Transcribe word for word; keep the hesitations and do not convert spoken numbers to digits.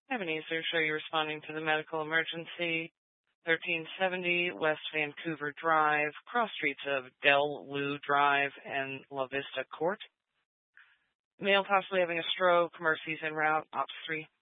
Ebenezer, show you responding to the medical emergency. thirteen seventy West Vancouver Drive, cross streets of Del Lou Drive and La Vista Court. Male possibly having a stroke, Mercy's en route, Ops three.